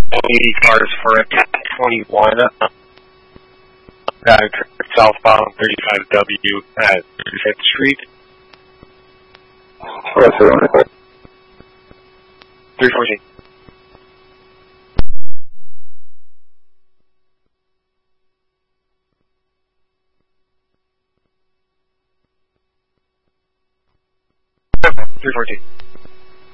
80 cars for a 1021 southbound 35W at 5th Street. What's the one? 314. Three 14.